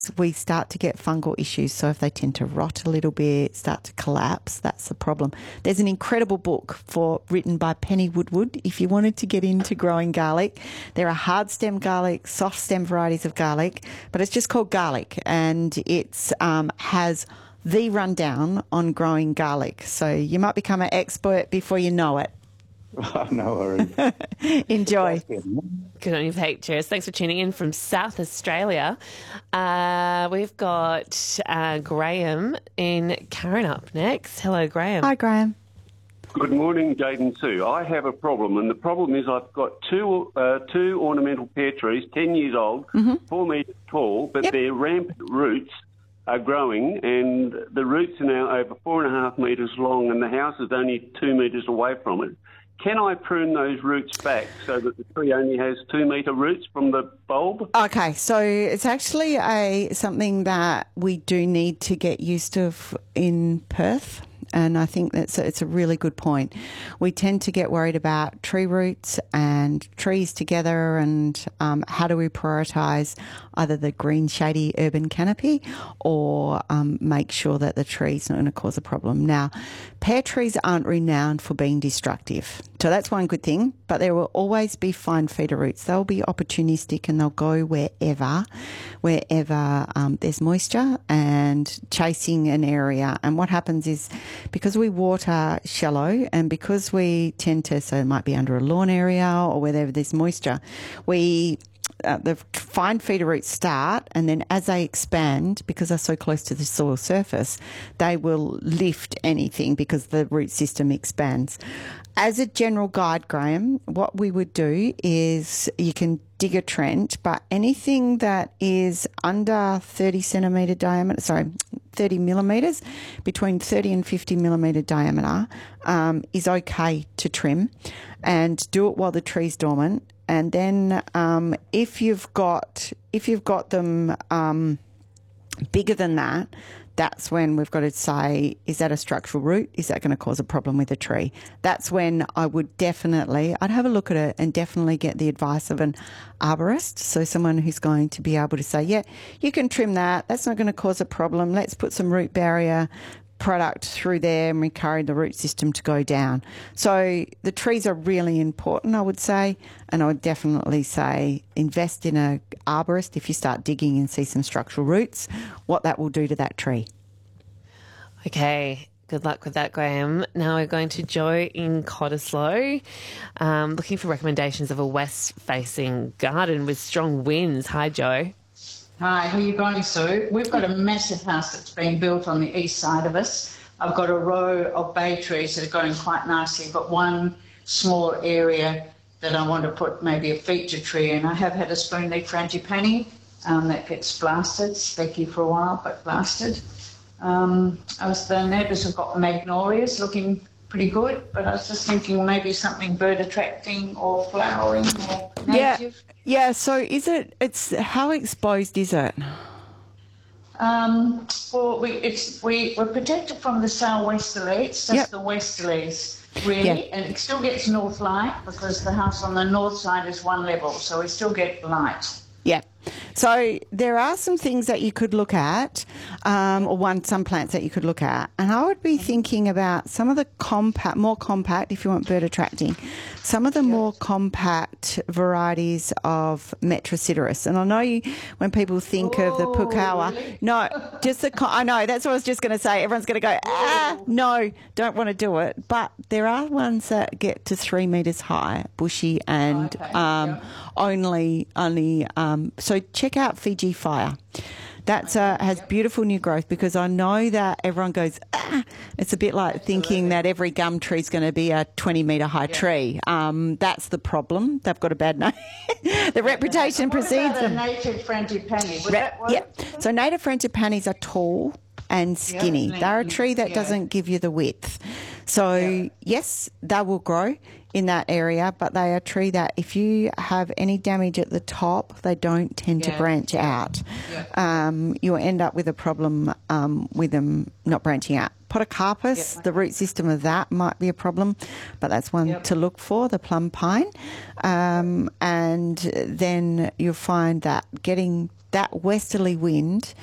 we start to get fungal issues. So if they tend to rot a little bit, start to collapse, that's the problem. There's an incredible book written by Penny Woodward. If you wanted to get into growing garlic, there are hard stem garlic, soft stem varieties of garlic, but it's just called Garlic, and it's has the rundown on growing garlic. So you might become an expert before you know it. No worries. Enjoy. Good on you, Pete. Cheers. Thanks for tuning in from South Australia. We've got Graham in Karen up next. Hello, Graham. Hi, Graham. Good morning, Jade and Sue. I have a problem, and the problem is I've got two ornamental pear trees, 10 years old, 4 metres tall, but their rampant roots are growing, and the roots are now over 4.5 metres long, and the house is only 2 metres away from it. Can I prune those roots back so that the tree only has 2 metre roots from the bulb? Okay, so it's actually something that we do need to get used to in Perth. And I think it's a really good point. We tend to get worried about tree roots and trees together, and how do we prioritise either the green shady urban canopy or make sure that the tree's not going to cause a problem. Now, pear trees aren't renowned for being destructive. So that's one good thing, but there will always be fine feeder roots. They'll be opportunistic and they'll go wherever there's moisture and chasing an area. And what happens is, because we water shallow and because we tend to, so it might be under a lawn area or wherever there's moisture, the fine feeder roots start, and then as they expand, because they're so close to the soil surface, they will lift anything because the root system expands. As a general guide, Graham, what we would do is you can dig a trench, but anything that is under 30 millimetres, between 30 and 50 millimetre diameter, is okay to trim, and do it while the tree's dormant. And then if you've got them bigger than that, that's when we've got to say, is that a structural root? Is that going to cause a problem with the tree? That's when I'd have a look at it and definitely get the advice of an arborist. So someone who's going to be able to say, yeah, you can trim that. That's not going to cause a problem. Let's put some root barrier product through there and encourage the root system to go down. So the trees are really important, I would say, and I would definitely say invest in an arborist if you start digging and see some structural roots, what that will do to that tree. Okay. Good luck with that, Graham. Now we're going to Joe in Cottesloe, looking for recommendations of a west-facing garden with strong winds. Hi, Joe. Hi, how are you going, Sue? We've got a massive house that's been built on the east side of us. I've got a row of bay trees that are going quite nicely, but one small area that I want to put maybe a feature tree in. I have had a spoonleaf frangipani that gets blasted, specky for a while, but blasted. The neighbours have got magnolias looking pretty good, but I was just thinking maybe something bird attracting or flowering or native. Yeah, so it's how exposed is it? Well, we're protected from the southwesterly. It's just the westerlies, really, and it still gets north light because the house on the north side is one level, so we still get light. Yeah. So there are some things that you could look at, some plants that you could look at. And I would be thinking about some of the more compact, if you want bird attracting, some of the more compact varieties of Metrosideros. And I know when people think of the Pukawa, really? No, I know, that's what I was just going to say. Everyone's going to go, no, don't want to do it. But there are ones that get to 3 metres high, bushy, and so check out Fiji Fire. That has beautiful new growth, because I know that everyone goes, it's a bit like thinking that every gum tree is going to be a 20-metre high tree. That's the problem. They've got a bad name. The reputation precedes them. What about a native frangipani? Would that work? Yeah. So native frangipanis are tall and skinny. They're a tree that doesn't give you the width. So, yes, they will grow in that area, but they are a tree that if you have any damage at the top, they don't tend to branch out. You'll end up with a problem with them not branching out. Podocarpus, the root system of that might be a problem, but that's one to look for, the plum pine. And then you'll find that getting that westerly wind